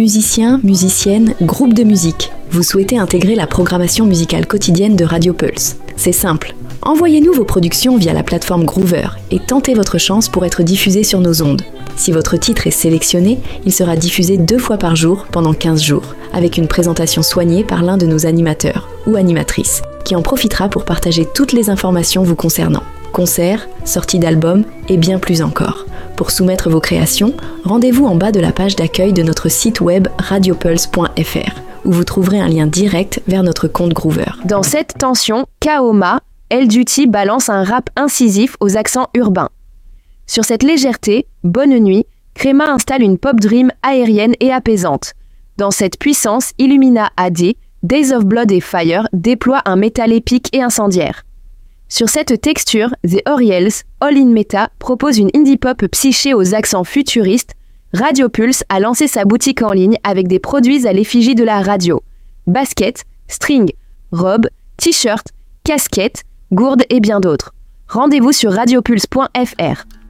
Musiciens, musiciennes, groupes de musique. Vous souhaitez intégrer la programmation musicale quotidienne de Radio Pulse. C'est simple. Envoyez-nous vos productions via la plateforme Groover et tentez votre chance pour être diffusé sur nos ondes. Si votre titre est sélectionné, il sera diffusé 2 fois par jour pendant 15 jours, avec une présentation soignée par l'un de nos animateurs ou animatrices, qui en profitera pour partager toutes les informations vous concernant. Concerts, sorties d'albums et bien plus encore. Pour soumettre vos créations, rendez-vous en bas de la page d'accueil de notre site web radiopulse.fr, où vous trouverez un lien direct vers notre compte Groover. Dans cette tension, Kaoma, El Duty balance un rap incisif aux accents urbains. Sur cette légèreté, Bonne Nuit, Créma installe une pop dream aérienne et apaisante. Dans cette puissance, Illumina AD, Days of Blood et Fire déploient un métal épique et incendiaire. Sur cette texture, The Oriels, All in Meta, propose une indie pop psyché aux accents futuristes. Radio Pulse a lancé sa boutique en ligne avec des produits à l'effigie de la radio. Baskets, string, robes, t-shirts, casquettes, gourdes et bien d'autres. Rendez-vous sur radiopulse.fr.